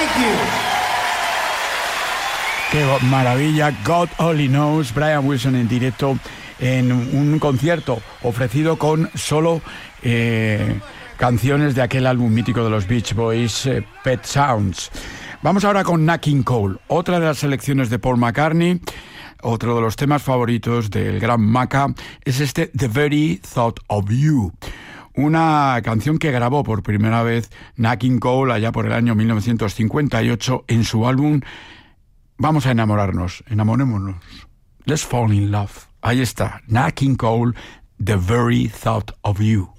Thank you. Qué maravilla, God Only Knows, Brian Wilson en directo en un concierto ofrecido con solo canciones de aquel álbum mítico de los Beach Boys, Pet Sounds. Vamos ahora con Nat King Cole, otra de las selecciones de Paul McCartney. Otro de los temas favoritos del gran Maca es este The Very Thought of You, una canción que grabó por primera vez Nat King Cole allá por el año 1958 en su álbum Vamos a enamorémonos. Let's fall in love. Ahí está, Nat King Cole, The Very Thought of You.